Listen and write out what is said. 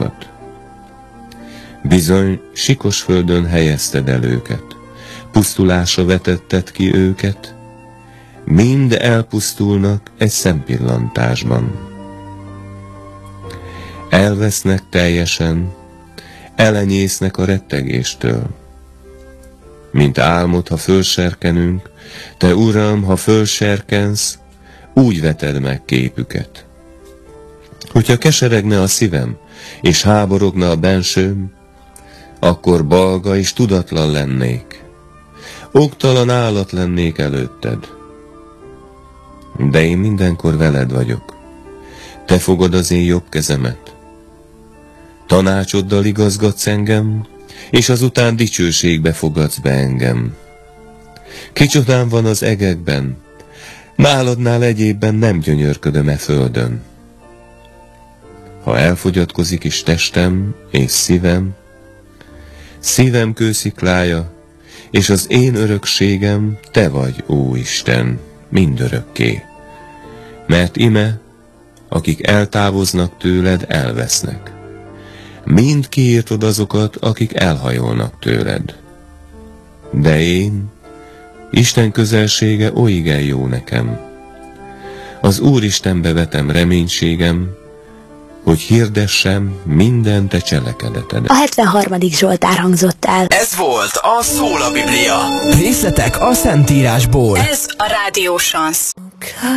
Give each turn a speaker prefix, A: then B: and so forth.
A: azokat. Bizony, sikos földön helyezted el őket, pusztulásra vetetted ki őket, mind elpusztulnak egy szempillantásban. Elvesznek teljesen, elenyésznek a rettegéstől. Mint álmod, ha fölserkenünk, te Uram, ha fölserkensz, úgy veted meg képüket. Hogyha keseregne a szívem, és háborogna a bensőm, akkor balga és tudatlan lennék. Oktalan állat lennék előtted. De én mindenkor veled vagyok. Te fogod az én jobb kezemet. Tanácsoddal igazgatsz engem, és azután dicsőségbe fogadsz be engem. Kicsodám van az egekben, náladnál egyébben nem gyönyörködöm e földön. Ha elfogyatkozik is testem és szívem kősziklája, és az én örökségem te vagy, ó Isten, mindörökké. Mert ime, akik eltávoznak tőled, elvesznek. Mind kiírtod azokat, akik elhajolnak tőled. De én, Isten közelsége olyigen jó nekem. Az Úristenbe vetem reménységem, hogy hirdessem minden te cselekedeted.
B: A 73. Zsoltár hangzott el.
C: Ez volt a Szól a Biblia. Részletek a Szentírásból.
D: Ez a Rádió Sansz.